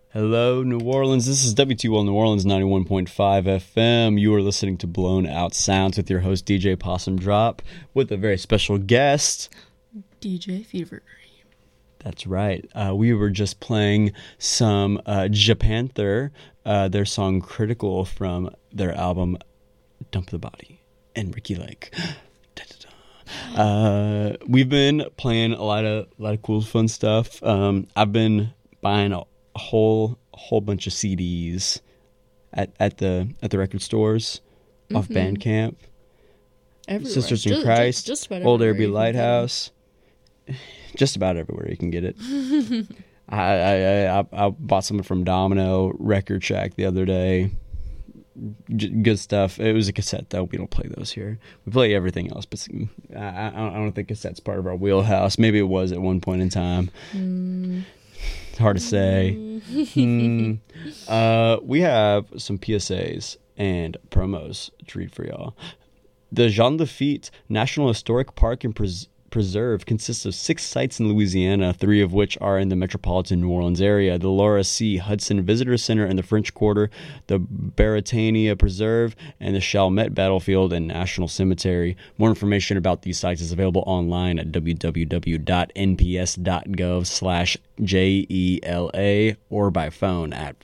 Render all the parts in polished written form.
Hello, New Orleans. This is WTL New Orleans 91.5 FM. You are listening to Blown Out Sounds with your host, DJ Possum Drop, with a very special guest, DJ Fever. That's right. We were just playing some Japanther, their song Critical from their album Dump the Body, and Ricky Lake. We've been playing a lot of cool, fun stuff. I've been buying a whole bunch of CDs at the record stores off Bandcamp. Everywhere. Sisters in Christ, just about Old everywhere Airby Lighthouse. Just about everywhere you can get it. I bought something from Domino Record Shack the other day. Good stuff. It was a cassette though. We don't play those here. We play everything else, but I don't think cassette's part of our wheelhouse. Maybe it was at one point in time. It's hard to say. We have some PSAs and promos to read for y'all. The Jean Lafitte National Historic Park and Preserve consists of 6 sites in Louisiana, 3 of which are in the metropolitan New Orleans area: the Laura C. Hudson Visitor Center in the French Quarter, the Baratania Preserve, and the Chalmette Battlefield and National Cemetery. More information about these sites is available online at www.nps.gov/JELA or by phone at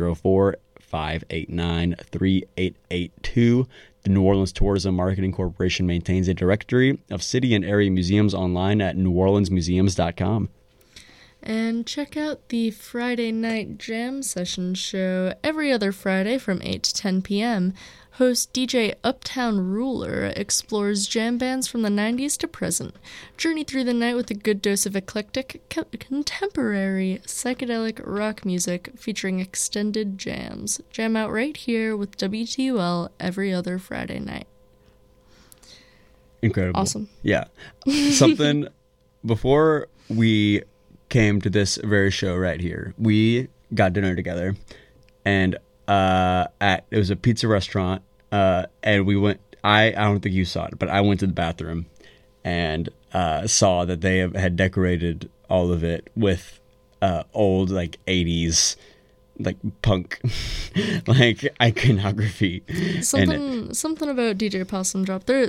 504-589-3882. The New Orleans Tourism Marketing Corporation maintains a directory of city and area museums online at neworleansmuseums.com. And check out the Friday Night Jam Session show every other Friday from 8 to 10 p.m. Host DJ Uptown Ruler explores jam bands from the 90s to present. Journey through the night with a good dose of eclectic, contemporary, psychedelic rock music featuring extended jams. Jam out right here with WTUL every other Friday night. Incredible. Awesome. Yeah. Something before we came to this very show right here, we got dinner together, and it was a pizza restaurant, and we went. I don't think you saw it, but I went to the bathroom and saw that they had decorated all of it with old 80s punk iconography. Something about DJ Possum Drop. They're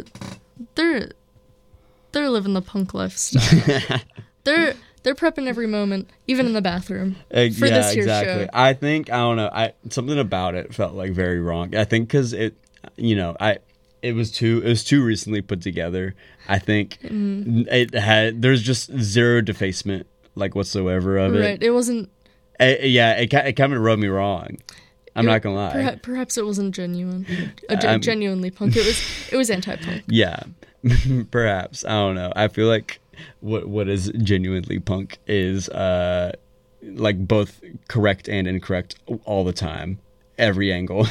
living the punk lifestyle. They're prepping every moment, even in the bathroom, for this here show. I don't know. Something about it felt very wrong. I think because it was too recently put together. I think there's just zero defacement whatsoever of it. Right. It wasn't. It kind of rubbed me wrong. I'm not gonna lie. Perhaps it wasn't genuine. Genuinely punk. It was anti-punk. Yeah, perhaps. I don't know. I feel like what is genuinely punk is both correct and incorrect all the time, every angle.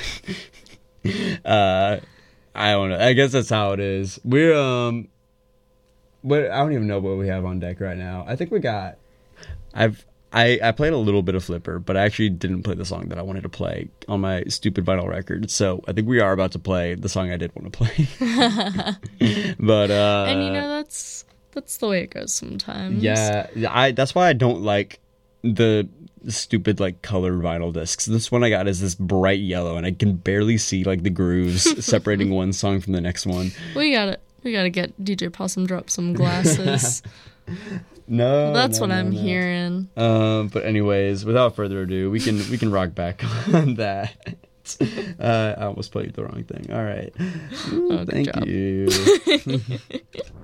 I don't know. I guess that's how it is. We're but I don't even know what we have on deck right now. I think we got. I played a little bit of Flipper, but I actually didn't play the song that I wanted to play on my stupid vinyl record. So I think we are about to play the song I did want to play. But and that's the way it goes sometimes. Yeah, that's why I don't like the stupid color vinyl discs. This one I got is this bright yellow, and I can barely see the grooves separating one song from the next one. We gotta get DJ Possum Drop some glasses. No, that's what I'm hearing. But anyways, without further ado, we can rock back on that. I almost played the wrong thing. All right. Thank you.